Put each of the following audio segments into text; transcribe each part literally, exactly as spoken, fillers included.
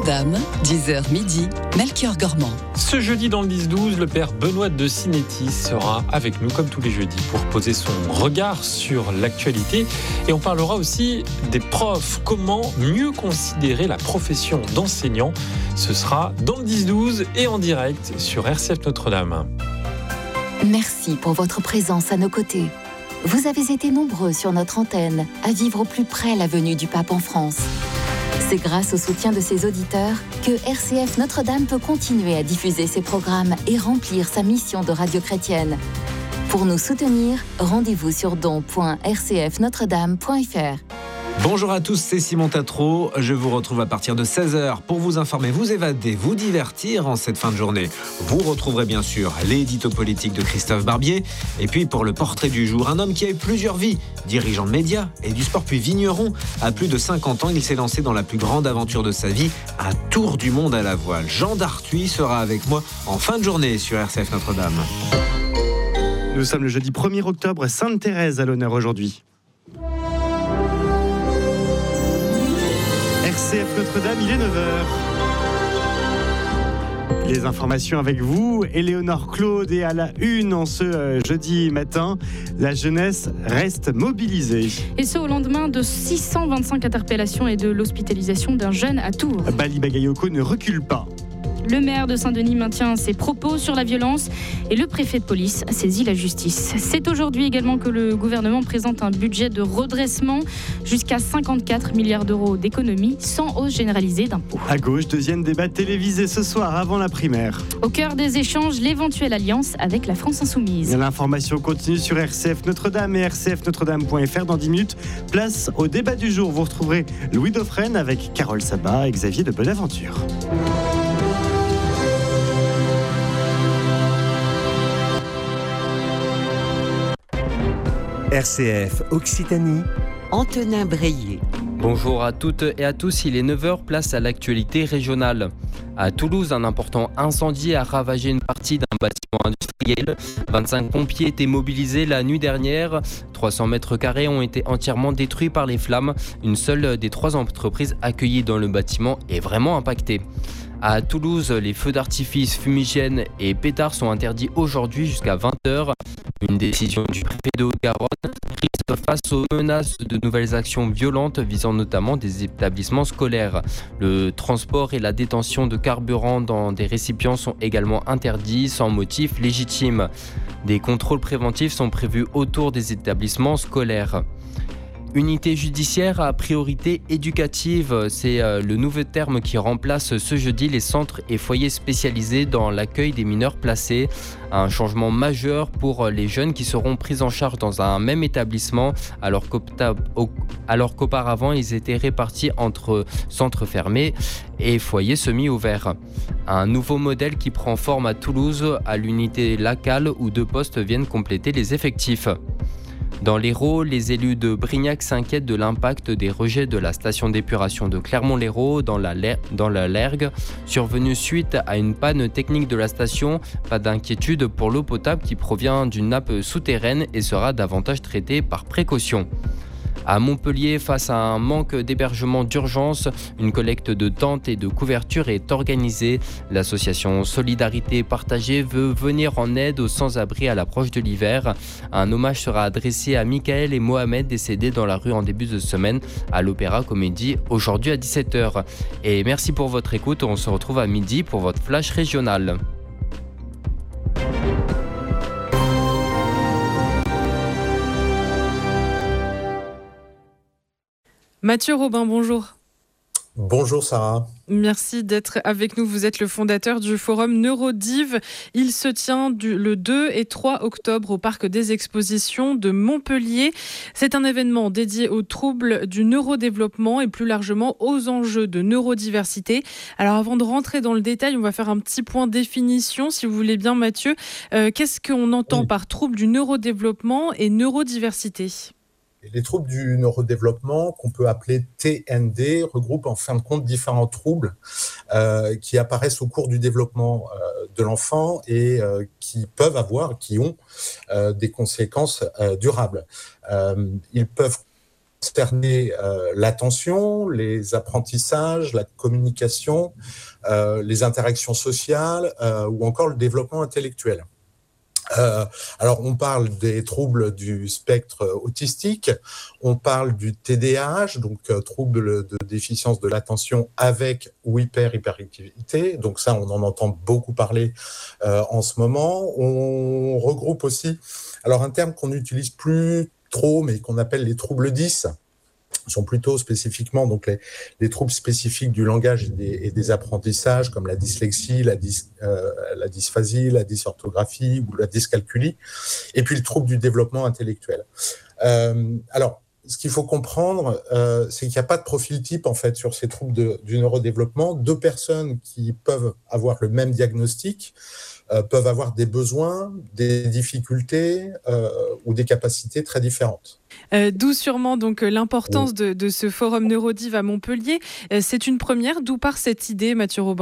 Notre-Dame, dix heures midi, Melchior Gormand. Ce jeudi dans le dix douze, le père Benoît de Sinetti sera avec nous comme tous les jeudis pour poser son regard sur l'actualité. Et on parlera aussi des profs. Comment mieux considérer la profession d'enseignant? Ce sera dans le dix douze et en direct sur R C F Notre-Dame. Merci pour votre présence à nos côtés. Vous avez été nombreux sur notre antenne à vivre au plus près la venue du pape en France. C'est grâce au soutien de ses auditeurs que R C F Notre-Dame peut continuer à diffuser ses programmes et remplir sa mission de radio chrétienne. Pour nous soutenir, rendez-vous sur don point r c f notre dame point f r. Bonjour à tous, c'est Simon Tatro. Je vous retrouve à partir de seize heures pour vous informer, vous évader, vous divertir en cette fin de journée. Vous retrouverez bien sûr l'édito politique de Christophe Barbier. Et puis pour le portrait du jour, un homme qui a eu plusieurs vies, dirigeant de médias et du sport puis vigneron. À plus de cinquante ans, il s'est lancé dans la plus grande aventure de sa vie, un tour du monde à la voile. Jean Dartuy sera avec moi en fin de journée sur R C F Notre-Dame. Nous sommes le jeudi premier octobre, Sainte-Thérèse à l'honneur aujourd'hui. R C F Notre-Dame, il est neuf heures. Les informations avec vous, Éléonore Claude, et à la une en ce euh, jeudi matin, la jeunesse reste mobilisée. Et ce au lendemain de six cent vingt-cinq interpellations et de l'hospitalisation d'un jeune à Tours. Bali Bagayoko ne recule pas. Le maire de Saint-Denis maintient ses propos sur la violence et le préfet de police saisit la justice. C'est aujourd'hui également que le gouvernement présente un budget de redressement jusqu'à cinquante-quatre milliards d'euros d'économies sans hausse généralisée d'impôts. À gauche, deuxième débat télévisé ce soir avant la primaire. Au cœur des échanges, l'éventuelle alliance avec la France Insoumise. L'information continue sur R C F Notre-Dame et r c f notre dame point f r. Dans dix minutes, place au débat du jour. Vous retrouverez Louis Dauphren avec Carole Sabat et Xavier de Bonaventure. R C F Occitanie, Antonin Breillet. Bonjour à toutes et à tous, il est neuf heures, place à l'actualité régionale. À Toulouse, un important incendie a ravagé une partie d'un bâtiment industriel. vingt-cinq pompiers étaient mobilisés la nuit dernière. trois cents mètres carrés ont été entièrement détruits par les flammes. Une seule des trois entreprises accueillies dans le bâtiment est vraiment impactée. À Toulouse, les feux d'artifice, fumigènes et pétards sont interdits aujourd'hui jusqu'à vingt heures. Une décision du préfet de Haute-Garonne prise face aux menaces de nouvelles actions violentes visant notamment des établissements scolaires. Le transport et la détention de carburant dans des récipients sont également interdits sans motif légitime. Des contrôles préventifs sont prévus autour des établissements scolaires. Unité judiciaire à priorité éducative, c'est le nouveau terme qui remplace ce jeudi les centres et foyers spécialisés dans l'accueil des mineurs placés. Un changement majeur pour les jeunes qui seront pris en charge dans un même établissement alors, alors qu'auparavant ils étaient répartis entre centres fermés et foyers semi-ouverts. Un nouveau modèle qui prend forme à Toulouse à l'unité locale où deux postes viennent compléter les effectifs. Dans l'Hérault, les élus de Brignac s'inquiètent de l'impact des rejets de la station d'épuration de Clermont-Lérault dans la, dans la Lergue. Survenue suite à une panne technique de la station, pas d'inquiétude pour l'eau potable qui provient d'une nappe souterraine et sera davantage traitée par précaution. À Montpellier, face à un manque d'hébergement d'urgence, une collecte de tentes et de couvertures est organisée. L'association Solidarité Partagée veut venir en aide aux sans-abri à l'approche de l'hiver. Un hommage sera adressé à Michael et Mohamed décédés dans la rue en début de semaine à l'Opéra Comédie aujourd'hui à dix-sept heures. Et merci pour votre écoute, on se retrouve à midi pour votre flash régional. Mathieu Robin, bonjour. Bonjour Sarah. Merci d'être avec nous. Vous êtes le fondateur du forum Neurodiv. Il se tient du, le deux et trois octobre au Parc des Expositions de Montpellier. C'est un événement dédié aux troubles du neurodéveloppement et plus largement aux enjeux de neurodiversité. Alors avant de rentrer dans le détail, on va faire un petit point définition, si vous voulez bien Mathieu. Euh, qu'est-ce qu'on entend oui. par troubles du neurodéveloppement et neurodiversité ? Les troubles du neurodéveloppement, qu'on peut appeler T N D, regroupent en fin de compte différents troubles euh, qui apparaissent au cours du développement euh, de l'enfant et euh, qui peuvent avoir, qui ont euh, des conséquences euh, durables. Euh, ils peuvent concerner euh, l'attention, les apprentissages, la communication, euh, les interactions sociales euh, ou encore le développement intellectuel. Euh, alors, on parle des troubles du spectre autistique, on parle du T D A H, donc euh, trouble de déficience de l'attention avec ou hyper-hyperactivité. Donc ça, on en entend beaucoup parler euh, en ce moment. On regroupe aussi, alors un terme qu'on n'utilise plus trop, mais qu'on appelle les troubles dix. Sont plutôt spécifiquement donc les, les troubles spécifiques du langage et des, et des apprentissages comme la dyslexie, la, dys, euh, la dysphasie, la dysorthographie ou la dyscalculie, et puis le trouble du développement intellectuel. Euh, alors, ce qu'il faut comprendre, euh, c'est qu'il n'y a pas de profil type en fait sur ces troubles de, du neurodéveloppement. Deux personnes qui peuvent avoir le même diagnostic euh, peuvent avoir des besoins, des difficultés euh, ou des capacités très différentes. Euh, d'où sûrement donc l'importance de, de ce forum Neurodiv à Montpellier. Euh, c'est une première. D'où part cette idée, Mathieu Robin ?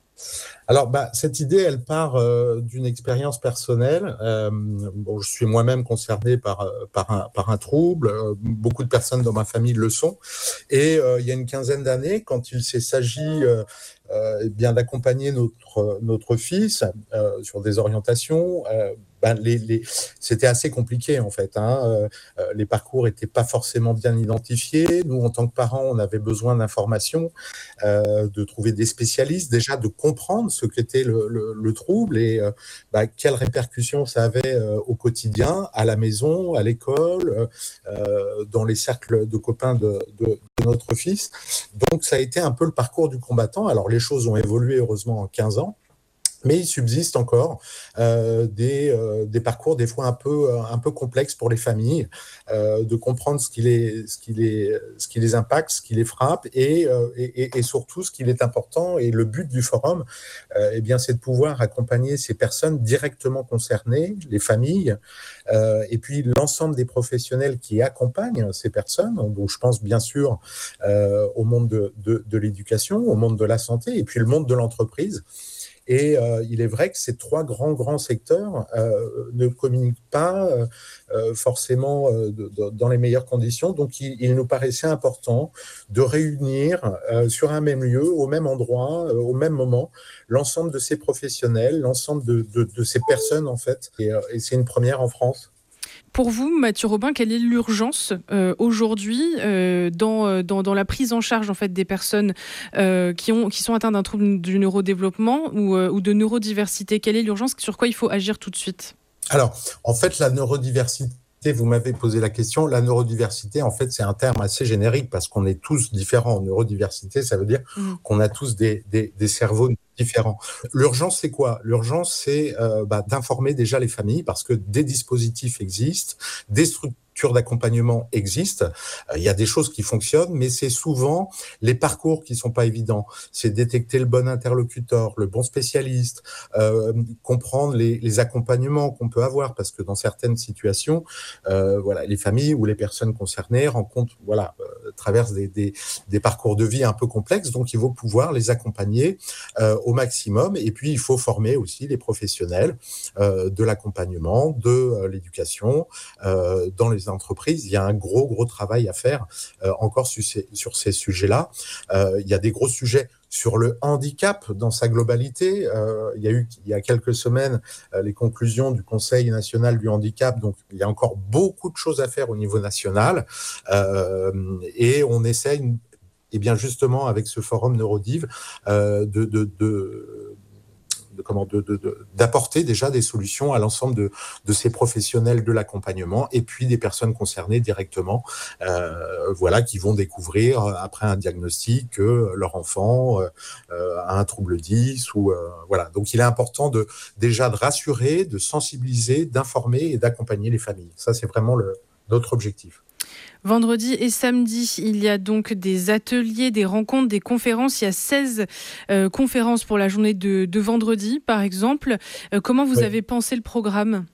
Alors, bah, cette idée, elle part euh, d'une expérience personnelle. Euh, bon, je suis moi-même concerné par, par, un, par un trouble. Euh, beaucoup de personnes dans ma famille le sont. Et euh, il y a une quinzaine d'années, quand il s'agit euh, euh, bien d'accompagner notre, notre fils euh, sur des orientations, euh, ben, les, les, c'était assez compliqué en fait. Hein. Euh, les parcours n'étaient pas forcément bien identifiés. Nous, en tant que parents, on avait besoin d'informations, euh, de trouver des spécialistes, déjà de comprendre ce qu'était le, le, le trouble et euh, bah, quelles répercussions ça avait euh, au quotidien, à la maison, à l'école, euh, dans les cercles de copains de, de, de notre fils. Donc, ça a été un peu le parcours du combattant. Alors, les choses ont évolué heureusement en quinze ans. Mais il subsiste encore euh, des, euh, des parcours des fois un peu, un peu complexes pour les familles, euh, de comprendre ce qui, les, ce, qui les, ce qui les impacte, ce qui les frappe et, euh, et, et surtout ce qui est important. Et le but du forum, euh, eh bien, c'est de pouvoir accompagner ces personnes directement concernées, les familles, euh, et puis l'ensemble des professionnels qui accompagnent ces personnes. Donc, je pense bien sûr euh, au monde de, de, de l'éducation, au monde de la santé et puis le monde de l'entreprise. Et euh, il est vrai que ces trois grands, grands secteurs euh, ne communiquent pas euh, forcément euh, de, de, dans les meilleures conditions. Donc, il, il nous paraissait important de réunir euh, sur un même lieu, au même endroit, euh, au même moment, l'ensemble de ces professionnels, l'ensemble de, de, de ces personnes, en fait. Et, euh, et c'est une première en France. Pour vous, Mathieu Robin, quelle est l'urgence euh, aujourd'hui euh, dans, dans, dans la prise en charge en fait, des personnes euh, qui, ont, qui sont atteintes d'un trouble du neurodéveloppement ou, euh, ou de neurodiversité ? Quelle est l'urgence ? Sur quoi il faut agir tout de suite ? Alors, en fait, la neurodiversité, vous m'avez posé la question, la neurodiversité, en fait, c'est un terme assez générique parce qu'on est tous différents. Neurodiversité, ça veut dire mmh. qu'on a tous des, des, des cerveaux différents. L'urgence, c'est quoi ? L'urgence, c'est euh, bah, d'informer déjà les familles parce que des dispositifs existent, des structures d'accompagnement existent. Il y a des choses qui fonctionnent, mais c'est souvent les parcours qui sont pas évidents. C'est détecter le bon interlocuteur, le bon spécialiste, euh, comprendre les, les accompagnements qu'on peut avoir, parce que dans certaines situations, euh, voilà, les familles ou les personnes concernées rencontrent, voilà, euh, traversent des, des, des parcours de vie un peu complexes, donc il faut pouvoir les accompagner euh, au maximum. Et puis il faut former aussi les professionnels euh, de l'accompagnement, de euh, l'éducation, euh, dans les entreprises. Il y a un gros, gros travail à faire euh, encore sur ces, sur ces sujets-là. Euh, il y a des gros sujets sur le handicap dans sa globalité. Euh, il y a eu, il y a quelques semaines, euh, les conclusions du Conseil national du handicap. Donc, il y a encore beaucoup de choses à faire au niveau national. Euh, et on essaye, et bien justement, avec ce forum Neurodiv, euh, de, de, de De, comment, de, de, de, d'apporter déjà des solutions à l'ensemble de, de ces professionnels de l'accompagnement et puis des personnes concernées directement, euh, voilà, qui vont découvrir après un diagnostic que leur enfant euh, a un trouble dix ou euh, voilà. Donc il est important de déjà de rassurer, de sensibiliser, d'informer et d'accompagner les familles. Ça c'est vraiment le, notre objectif. Vendredi et samedi, il y a donc des ateliers, des rencontres, des conférences. Il y a seize euh, conférences pour la journée de, de vendredi, par exemple. Euh, comment vous oui. avez pensé le programme ?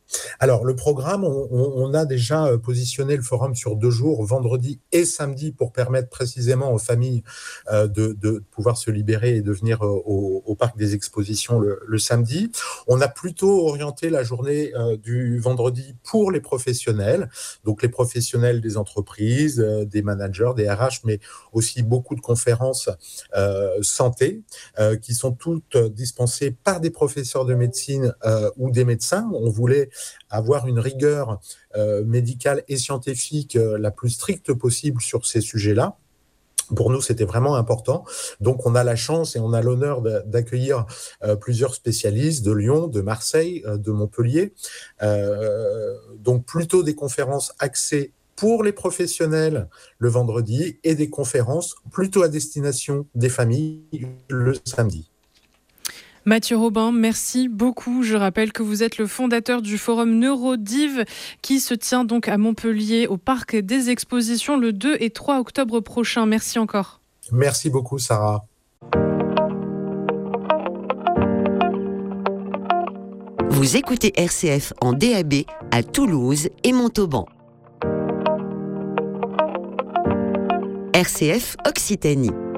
Alors, le programme, on, on a déjà positionné le forum sur deux jours, vendredi et samedi, pour permettre précisément aux familles euh, de, de pouvoir se libérer et de venir au, au parc des expositions le, le samedi. On a plutôt orienté la journée euh, du vendredi pour les professionnels, donc les professionnels des entreprises, euh, des managers, des R H, mais aussi beaucoup de conférences euh, santé, euh, qui sont toutes dispensées par des professeurs de médecine euh, ou des médecins. On voulait avoir une rigueur euh, médicale et scientifique euh, la plus stricte possible sur ces sujets-là. Pour nous, c'était vraiment important. Donc, on a la chance et on a l'honneur de, d'accueillir euh, plusieurs spécialistes de Lyon, de Marseille, euh, de Montpellier. Euh, donc, plutôt des conférences axées pour les professionnels le vendredi et des conférences plutôt à destination des familles le samedi. Mathieu Robin, merci beaucoup. Je rappelle que vous êtes le fondateur du forum Neurodive qui se tient donc à Montpellier au parc des expositions le deux et trois octobre prochain. Merci encore. Merci beaucoup, Sarah. Vous écoutez R C F en D A B à Toulouse et Montauban. R C F Occitanie.